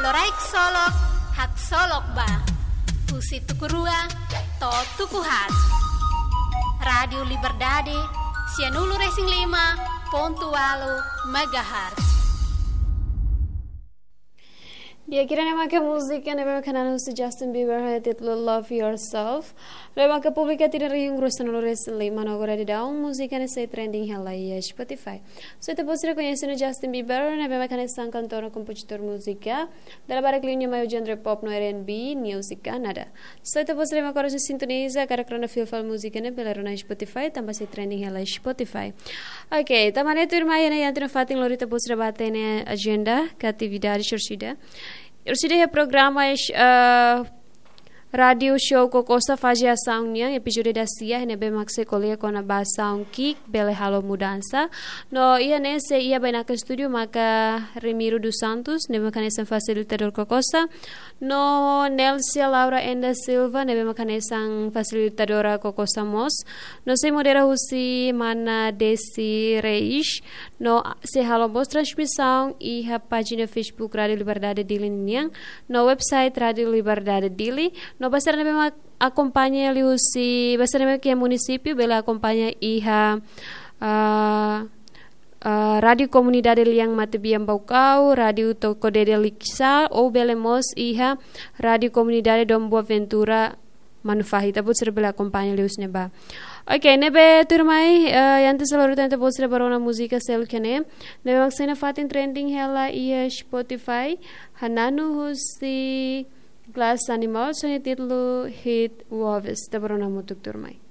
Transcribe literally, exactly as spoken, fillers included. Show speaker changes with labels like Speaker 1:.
Speaker 1: Loraik solok, hak solok ba. Husi tukurua, to tukuhat. Radio Liberdade, Sianulu Racing lima, Pontualo, Megahertz.
Speaker 2: Di akhirnya maka musik yang memang kanan si Justin Bieber hanya titlu Love Yourself. Lalu maka publika tidak rihung urusan lores lima nogora di daun musik yang saya trending halai ya Spotify. So itu posir konyesin Justin Bieber yang memang kanan sang kantor kompositor musika dalam barak linknya mayu genre pop no R and B music Kanada. So itu posir maka harus sintoniza karena karena feel-feel musiknya belarona Spotify tambah si trending halai Spotify. Oke, okay, tamannya itu rumah yang yang fating lorita posir batene agenda katividade surcida. Ursideh ya programa uh, radio show Kokosa fazia sound yang episode da sia ne be maxe kolia kona ba sound kick bele halo mudança no ia nesse ia bem na studio maka Remiro dos Santos ne makanesa facilitador Kokosa no Nelsia Laura Enda Silva ne be makanesa facilitadora Kokosa Mos no se modera husi mana Desi Reis no se halo bos transmissão e a página Facebook Radio Liberdade Dili niang no website Radio Liberdade Dili no basar na memang acompanha ali si basar na que município bela acompanha iha uh, uh, radio comunidade liang Matebiam Baucau radio Toko de Lixa ou belemos iha radio comunidade Dom Boaventura Manufahi tapos sir bela acompanha ali us neba. Okay, nebe turmai uh, yang tu selalu tentang postre barona musika sel kene nebe maksena fatin trending hela iha Spotify hananu husi Glass Animal, so ni titlu Hit Waves, ta barona mutuk turmai.